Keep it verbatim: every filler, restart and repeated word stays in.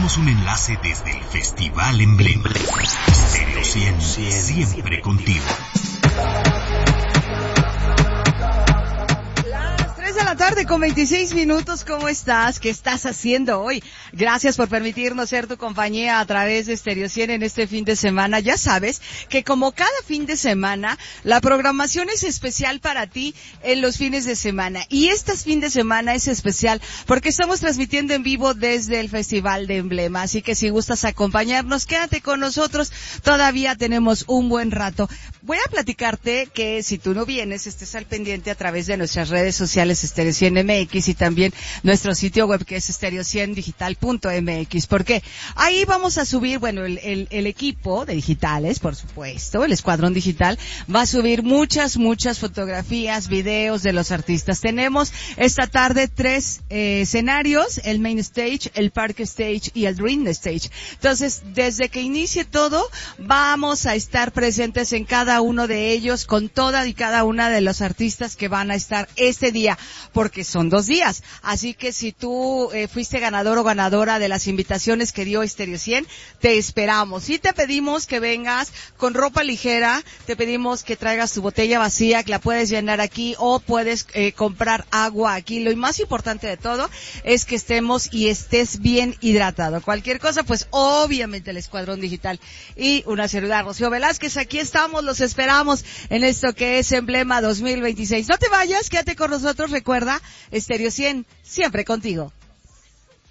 tenemos un enlace desde el Festival Emblema. Stereo cien, siempre contigo. De la tarde con veintiséis minutos, ¿cómo estás? ¿Qué estás haciendo hoy? Gracias por permitirnos ser tu compañía a través de Stereo cien en este fin de semana. Ya sabes que como cada fin de semana, la programación es especial para ti en los fines de semana. Y este fin de semana es especial porque estamos transmitiendo en vivo desde el Festival de Emblema. Así que si gustas acompañarnos, quédate con nosotros. Todavía tenemos un buen rato. Voy a platicarte que si tú no vienes, estés al pendiente a través de nuestras redes sociales Stereo cien M X y también nuestro sitio web que es stereo cien digital punto m x. ¿Por qué? Ahí vamos a subir, bueno, el, el, el equipo de digitales, por supuesto, el escuadrón digital, va a subir muchas, muchas fotografías, videos de los artistas. Tenemos esta tarde tres eh, escenarios, el Main Stage, el Park Stage y el Dream Stage. Entonces, desde que inicie todo, vamos a estar presentes en cada uno de ellos con toda y cada una de los artistas que van a estar este día. Porque son dos días. Así que si tú eh, fuiste ganador o ganadora de las invitaciones que dio Stereo cien, te esperamos. Y te pedimos que vengas con ropa ligera, te pedimos que traigas tu botella vacía, que la puedes llenar aquí o puedes eh, comprar agua aquí. Lo más importante de todo es que estemos y estés bien hidratado. Cualquier cosa, pues obviamente el Escuadrón Digital y una servidora Rocío Velázquez, aquí estamos, los esperamos en esto que es Emblema dos mil veintiséis. No te vayas, quédate con nosotros. Recuerda, Stereo cien, siempre contigo.